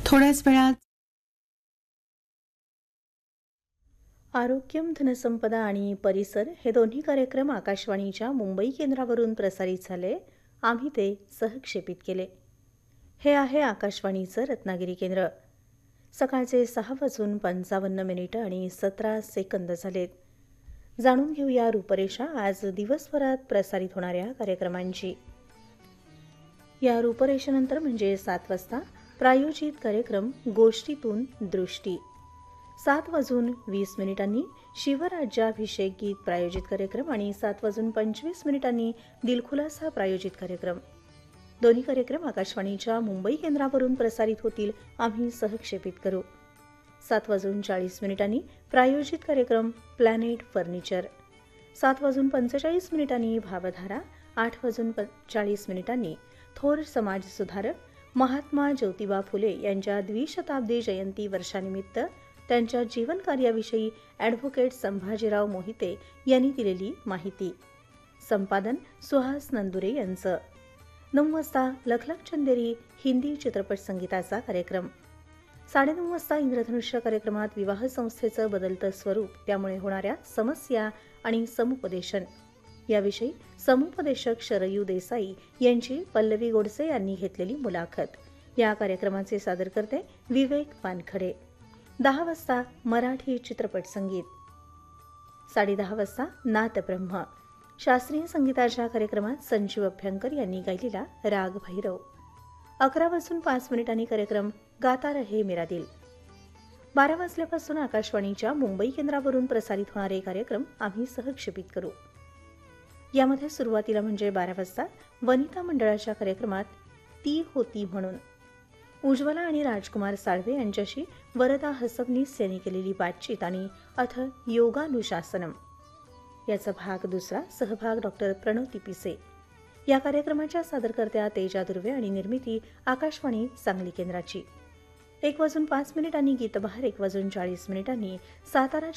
थोड्याच वेळात आरोग्यम धनसंपदा आणि परिसर हे दोन्ही कार्यक्रम आकाशवाणीच्या मुंबई केंद्रावरून प्रसारित झाले. आम्ही ते सहक्षेपित केले. हे आहे आकाशवाणीचं रत्नागिरी केंद्र. सकाळचे 6:55 आणि 17 सेकंद झालेत. जाणून घेऊया रूपरेषा आज दिवसभरात प्रसारित होणाऱ्या कार्यक्रमांची. या रूपरेषेनंतर म्हणजे 7 वाजता प्रायोजित कार्यक्रम गोष्टीतून दृष्टी. 7:20 शिवराज्याभिषेक गीत प्रायोजित कार्यक्रम आणि 7:25 दिलखुलासा प्रायोजित कार्यक्रम. दोन्ही कार्यक्रम आकाशवाणीच्या मुंबई केंद्रावरून प्रसारित होतील. आम्ही सहक्षेपित करू. 7:40 प्रायोजित कार्यक्रम प्लॅनेट फर्निचर. 7:45 भावधारा. 8:40 थोर समाजसुधारक महात्मा ज्योतिबा फुले यांच्या द्विशताब्दी जयंती वर्षानिमित्त त्यांच्या जीवनकार्याविषयी ॲडव्होकेट संभाजीराव मोहिते यांनी दिलेली माहिती. संपादन सुहास नंदुरे यांचं. 9 वाजता लखलख चंदेरी हिंदी चित्रपट संगीताचा कार्यक्रम. 9:30 वाजता इंद्रधनुष्य कार्यक्रमात विवाह संस्थेचं बदलतं स्वरूप, त्यामुळे होणाऱ्या समस्या आणि समुपदेशन याविषयी समुपदेशक शरयू देसाई यांची पल्लवी गोडसे यांनी घेतलेली मुलाखत. या कार्यक्रमाचे सादरकर्ते विवेक वानखडे. 10 वाजता मराठी चित्रपट संगीत. 10:30 वाजता नादब्रह्म शास्त्रीय संगीताच्या कार्यक्रमात संजीव अभ्यंकर यांनी गायलेला राग भैरव. 11:05 कार्यक्रम गाता रहे मेरा दिल. 12 वाजल्यापासून आकाशवाणीच्या मुंबई केंद्रावरून प्रसारित होणारे कार्यक्रम आम्ही सहक्षेपित करू. यामध्ये सुरुवातीला म्हणजे 12 वाजता वनिता मंडळाच्या कार्यक्रमात ती होती म्हणून उज्ज्वला आणि राजकुमार साळवे यांच्याशी वरदा हसबनीस यांनी केलेली बातचीत आणि अथ योगानुशासनम याचा भाग दुसरा. सहभाग डॉक्टर प्रणोती पिसे. या कार्यक्रमाच्या सादरकर्त्या तेजा दुर्वे आणि निर्मिती आकाशवाणी सांगली केंद्राची. 1:05 गीतबहार. 1:40 सातारा